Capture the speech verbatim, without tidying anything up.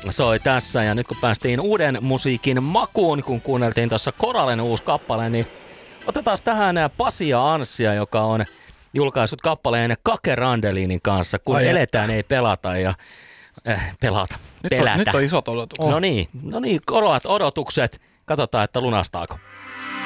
soi tässä. Ja nyt kun päästiin uuden musiikin makuun, kun kuunneltiin tuossa Koralen uusi kappale, niin otetaan tähän Pasi ja Anssia, joka on julkaissut kappaleen Kake Randelinin kanssa, kun Ai eletään ei pelata ja äh, pelata, nyt pelätä. On, nyt on isot odotukset. No niin, no niin, korot odotukset. Katsotaan, että lunastaako.